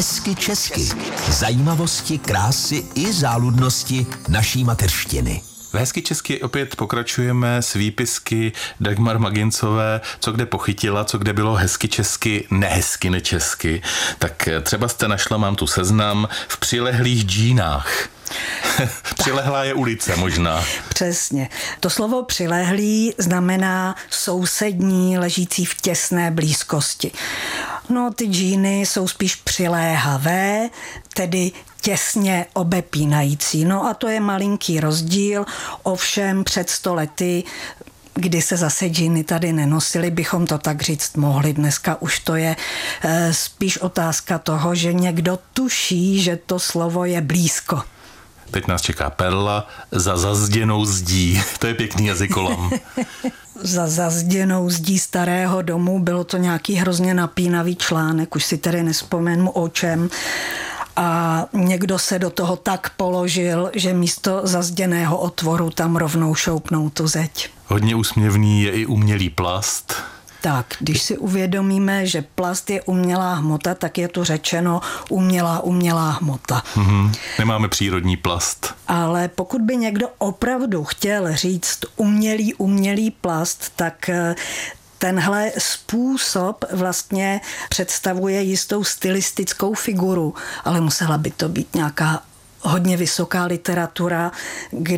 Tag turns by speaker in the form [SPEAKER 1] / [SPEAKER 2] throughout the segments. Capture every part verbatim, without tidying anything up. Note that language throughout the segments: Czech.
[SPEAKER 1] Hezky česky. Zajímavosti, krásy i záludnosti naší mateřštiny.
[SPEAKER 2] V Hezky česky opět pokračujeme s výpisky Dagmar Magincové, co kde pochytila, co kde bylo hezky česky, nehezky nečesky. Tak třeba jste našla, mám tu seznam, v přilehlých džínách. Přilehlá je ulice možná.
[SPEAKER 3] Přesně. To slovo přilehlý znamená sousední, ležící v těsné blízkosti. No, ty džíny jsou spíš přiléhavé, tedy těsně obepínající. No a to je malinký rozdíl, ovšem před sto lety, kdy se zase džíny tady nenosily, bychom to tak říct mohli. Dneska už to je e, spíš otázka toho, že někdo tuší, že to slovo je blízko.
[SPEAKER 2] Teď nás čeká perla za zazděnou zdí. To je pěkný jazykolam.
[SPEAKER 3] Za zazděnou zdí starého domu, bylo to nějaký hrozně napínavý článek, už si tedy nespomenu o čem. A někdo se do toho tak položil, že místo zazděného otvoru tam rovnou šoupnou tu zeď.
[SPEAKER 2] Hodně úsměvný je i umělý plast.
[SPEAKER 3] Tak, když si uvědomíme, že plast je umělá hmota, tak je tu řečeno umělá, umělá hmota.
[SPEAKER 2] Mm-hmm. Nemáme přírodní plast.
[SPEAKER 3] Ale pokud by někdo opravdu chtěl říct umělý, umělý plast, tak tenhle způsob vlastně představuje jistou stylistickou figuru, ale musela by to být nějaká hodně vysoká literatura,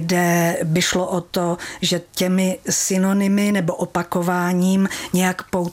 [SPEAKER 3] kde by šlo o to, že těmi synonymy nebo opakováním nějak